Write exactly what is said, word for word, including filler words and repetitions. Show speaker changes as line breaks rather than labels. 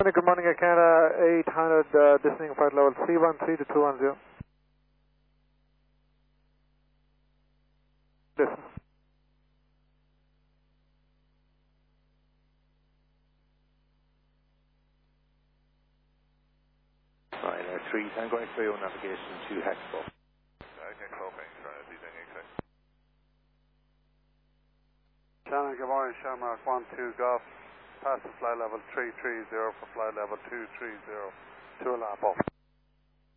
Good morning, Air Canada eight hundred, uh, descending flight level three one three to two one zero. Listen.
Ryanair three, Tango X-ray on navigation to Hexpo.
Okay, cool, thanks, right, leading exit.
Shannon, good morning, Shamrock one two Golf. Pass the flight level three three zero for flight level two three zero. Two alarm off.